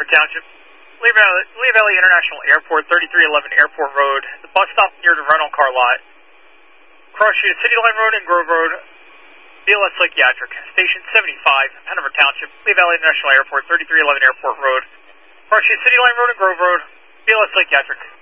Township. Lee Valley International Airport, 3311 Airport Road. The bus stop near the rental car lot. Cross Street, City Line Road and Grove Road. BLS Psychiatric. Station 75, Hanover Township. Lee Valley International Airport, 3311 Airport Road. Cross Street, City Line Road and Grove Road. BLS Psychiatric.